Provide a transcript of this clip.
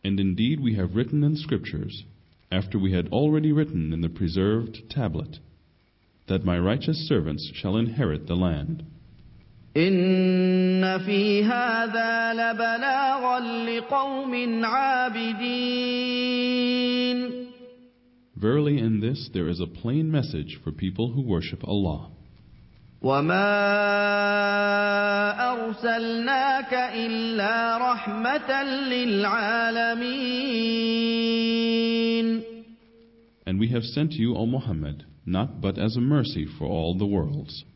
And indeed we have written in scriptures, after we had already written in the preserved tablet, that my righteous servants shall inherit the land. إن في هذا لبلاغا لقوم عابدين. Verily in this there is a plain message for people who worship Allah. وما أرسلناك إلا رحمة للعالمين. And we have sent you, O Muhammad, not but as a mercy for all the worlds.